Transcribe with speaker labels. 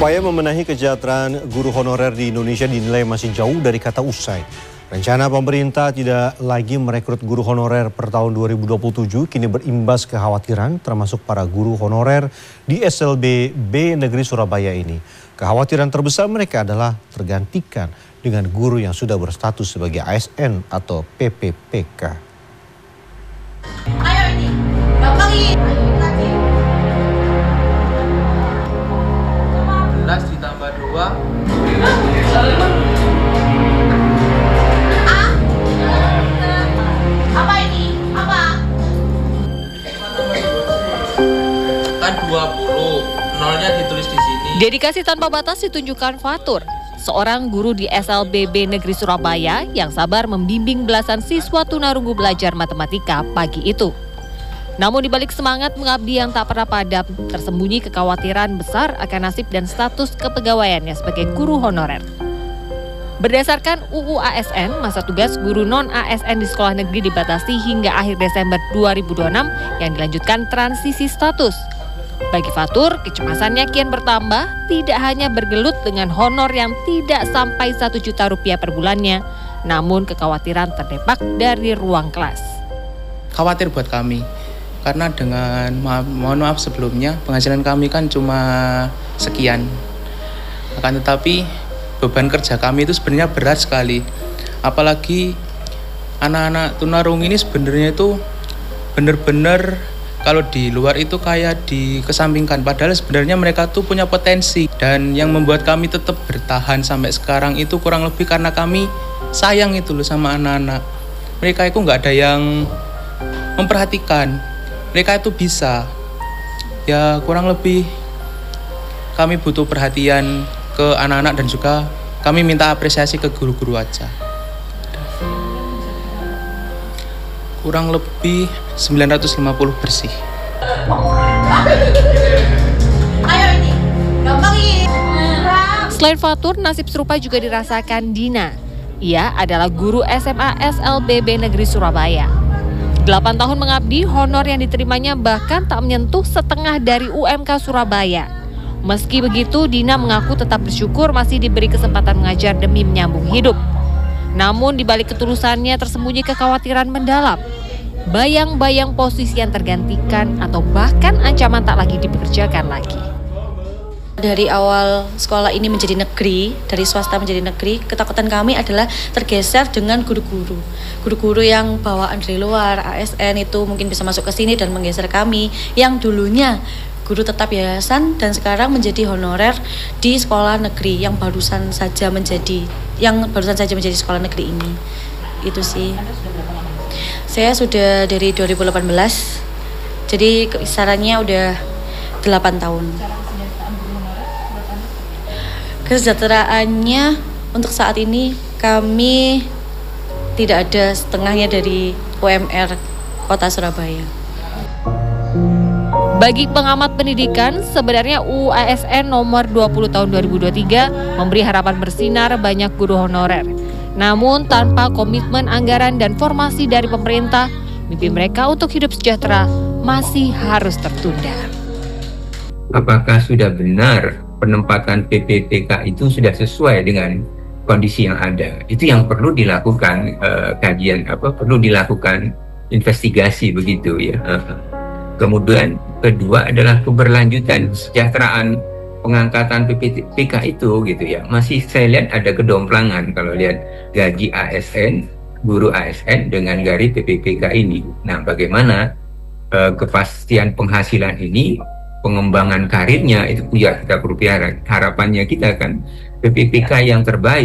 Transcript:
Speaker 1: Upaya membenahi kesejahteraan guru honorer di Indonesia dinilai masih jauh dari kata usai. Rencana pemerintah tidak lagi merekrut guru honorer per tahun 2027 kini berimbas kekhawatiran termasuk para guru honorer di SLB B Negeri Surabaya ini. Kekhawatiran terbesar mereka adalah tergantikan dengan guru yang sudah berstatus sebagai ASN atau PPPK.
Speaker 2: Ayo ini, Bapak ini.
Speaker 3: Ditambah 2
Speaker 2: Apa ini? Apa?
Speaker 3: kan 20, nolnya ditulis di sini.
Speaker 4: Dedikasi tanpa batas ditunjukkan Fatur, seorang guru di SLBB Negeri Surabaya yang sabar membimbing belasan siswa tunarunggu belajar matematika pagi itu. Namun dibalik semangat mengabdi yang tak pernah padam, tersembunyi kekhawatiran besar akan nasib dan status kepegawaiannya sebagai guru honorer. Berdasarkan UU ASN, masa tugas guru non-ASN di sekolah negeri dibatasi hingga akhir Desember 2026 yang dilanjutkan transisi status. Bagi Fatur, kecemasannya kian bertambah, tidak hanya bergelut dengan honor yang tidak sampai 1 juta rupiah per bulannya, namun kekhawatiran terdepak dari ruang kelas.
Speaker 3: Khawatir buat kami, karena dengan mohon maaf sebelumnya penghasilan kami kan cuma sekian. Akan tetapi beban kerja kami itu sebenarnya berat sekali. Apalagi anak-anak tunarungu ini sebenarnya itu benar-benar kalau di luar itu kayak dikesampingkan. Padahal sebenarnya mereka tuh punya potensi. Dan yang membuat kami tetap bertahan sampai sekarang itu kurang lebih karena kami sayang itu loh sama anak-anak. Mereka itu nggak ada yang memperhatikan. Mereka itu bisa, ya kurang lebih kami butuh perhatian ke anak-anak dan juga kami minta apresiasi ke guru-guru aja. Kurang lebih 950 bersih.
Speaker 2: Ayo ini, gampang ini.
Speaker 4: Selain Fatur, nasib serupa juga dirasakan Dina. Ia adalah guru SMA SLBB Negeri Surabaya. 8 tahun mengabdi, honor yang diterimanya bahkan tak menyentuh setengah dari UMK Surabaya. Meski begitu, Dina mengaku tetap bersyukur masih diberi kesempatan mengajar demi menyambung hidup. Namun di balik ketulusannya tersembunyi kekhawatiran mendalam. Bayang-bayang posisi yang tergantikan atau bahkan ancaman tak lagi dipekerjakan lagi.
Speaker 5: Dari awal sekolah ini menjadi negeri, dari swasta menjadi negeri, ketakutan kami adalah tergeser dengan guru-guru. Guru-guru yang bawaan dari luar, ASN itu mungkin bisa masuk ke sini dan menggeser kami yang dulunya guru tetap yayasan dan sekarang menjadi honorer di sekolah negeri yang barusan saja menjadi sekolah negeri ini. Itu sih. Saya sudah dari 2018. Jadi kisarannya udah 8 tahun. Kesejahteraannya untuk saat ini kami tidak ada setengahnya dari UMR Kota Surabaya.
Speaker 4: Bagi pengamat pendidikan, sebenarnya UU ASN nomor 20 tahun 2023 memberi harapan bersinar banyak guru honorer. Namun tanpa komitmen anggaran dan formasi dari pemerintah, mimpi mereka untuk hidup sejahtera masih harus tertunda.
Speaker 6: Apakah sudah benar penempatan PPPK itu sudah sesuai dengan kondisi yang ada? Itu yang perlu dilakukan kajian, perlu dilakukan investigasi begitu ya. Kemudian kedua adalah keberlanjutan kesejahteraan pengangkatan PPPK itu gitu ya. Masih saya lihat ada kedomplangan kalau lihat gaji ASN, guru ASN dengan gaji PPPK ini. Nah, bagaimana kepastian penghasilan ini, pengembangan karirnya itu ya kita berupaya harapannya kita kan PPPK yang terbaik.